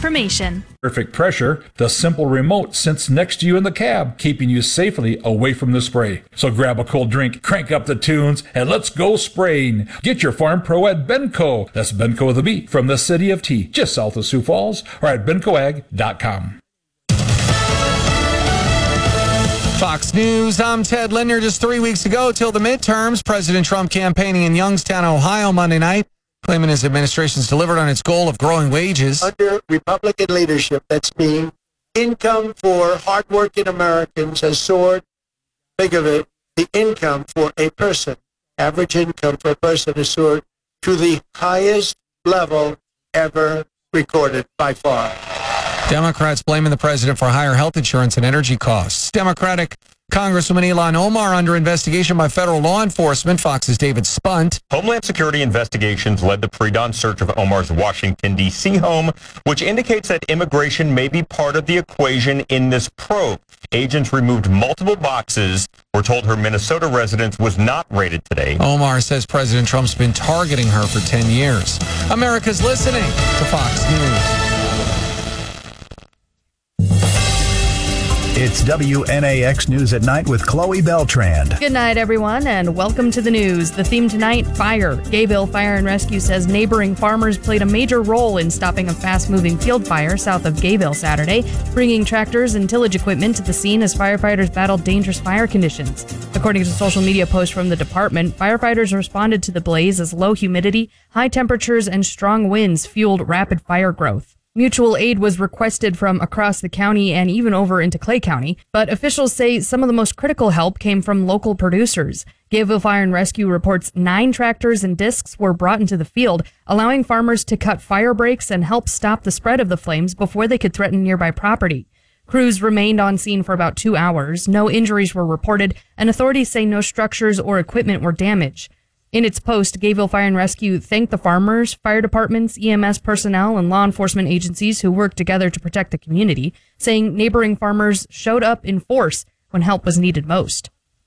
information. Perfect Pressure, the simple remote sits next to you in the cab, keeping you safely away from the spray. So grab a cold drink, crank up the tunes, and let's go spraying. Get your Farm Pro at Benco. That's Benco with a B, from the city of Tea, just south of Sioux Falls, or at bencoag.com. Fox News, I'm Ted Linder. Just 3 weeks ago till the midterms, President Trump campaigning in Youngstown, Ohio Monday night, claiming his administration's delivered on its goal of growing wages. Under Republican leadership, that's mean income for hardworking Americans has soared. Think of it, the income for a person, average income for a person has soared to the highest level ever recorded by far. Democrats blaming the president for higher health insurance and energy costs. Democratic Congresswoman Ilhan Omar under investigation by federal law enforcement. Fox's David Spunt. Homeland Security investigations led the pre-dawn search of Omar's Washington, D.C. home, which indicates that immigration may be part of the equation in this probe. Agents removed multiple boxes. We're told her Minnesota residence was not raided today. Omar says President Trump's been targeting her for 10 years. America's listening to Fox News. It's WNAX News at Night with Chloe Beltrand. Good night, everyone, and welcome to the news. The theme tonight, fire. Gayville Fire and Rescue says neighboring farmers played a major role in stopping a fast-moving field fire south of Gayville Saturday, bringing tractors and tillage equipment to the scene as firefighters battled dangerous fire conditions. According to social media posts from the department, firefighters responded to the blaze as low humidity, high temperatures, and strong winds fueled rapid fire growth. Mutual aid was requested from across the county and even over into Clay County, but officials say some of the most critical help came from local producers. Gayville Fire and Rescue reports 9 tractors and discs were brought into the field, allowing farmers to cut fire breaks and help stop the spread of the flames before they could threaten nearby property. Crews remained on scene for about 2 hours. No injuries were reported, and authorities say no structures or equipment were damaged. In its post, Gayville Fire and Rescue thanked the farmers, fire departments, EMS personnel, and law enforcement agencies who worked together to protect the community, saying neighboring farmers showed up in force when help was needed most.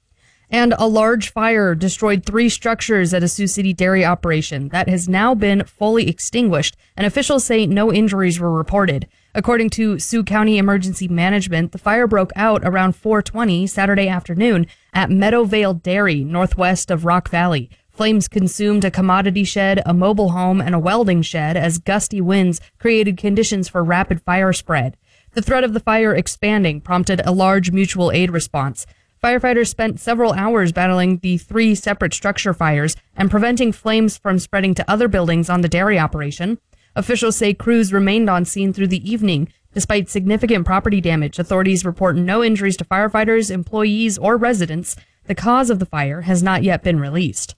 And a large fire destroyed 3 structures at a Sioux City dairy operation that has now been fully extinguished, and officials say no injuries were reported. According to Sioux County Emergency Management, the fire broke out around 4:20 Saturday afternoon at Meadowvale Dairy, northwest of Rock Valley. Flames consumed a commodity shed, a mobile home, and a welding shed as gusty winds created conditions for rapid fire spread. The threat of the fire expanding prompted a large mutual aid response. Firefighters spent several hours battling the 3 separate structure fires and preventing flames from spreading to other buildings on the dairy operation. Officials say crews remained on scene through the evening. Despite significant property damage, authorities report no injuries to firefighters, employees, or residents. The cause of the fire has not yet been released.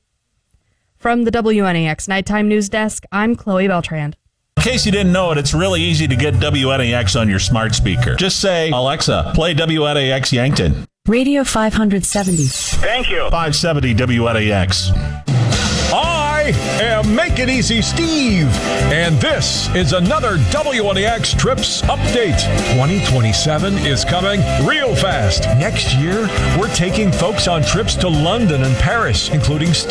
From the WNAX Nighttime News Desk, I'm Chloe Beltrand. In case you didn't know it, it's really easy to get WNAX on your smart speaker. Just say, Alexa, play WNAX Yankton. Radio 570. Thank you. 570 WNAX. I am Make It Easy Steve, and this is another WNAX Trips Update. 2027 is coming real fast. Next year, we're taking folks on trips to London and Paris, including